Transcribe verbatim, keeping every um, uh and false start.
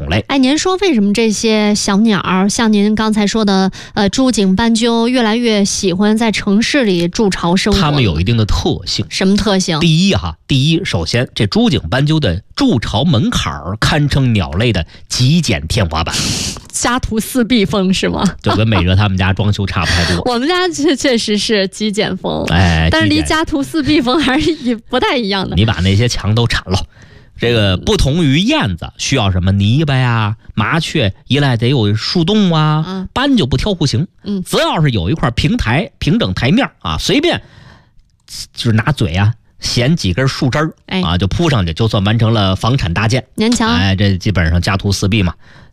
类。 哎，您说为什么这些小鸟像您刚才说的呃朱颈斑鸠越来越喜欢在城市里筑巢生活？ 它们有一定的特性。 什么特性？ 第一哈，第一，首先这朱颈斑鸠的筑巢门槛儿堪称鸟类的极简天花板， 家徒四壁风是吗？ 就跟美哲他们家装修差不太多。 我们家确确实是极简风， 哎， 但是离家徒四壁风还是不太一样的。 你把那些墙都铲了。这个不同于燕子需要什么泥巴呀，麻雀一来得有树洞啊， 嗯、 斑就不挑户型， 嗯， 只要是有一块平台平整台面啊，随便就是拿嘴啊衔几根树枝儿、 哎、 啊就铺上去，就算完成了房产搭建。 年强， 哎，这基本上家徒四壁嘛。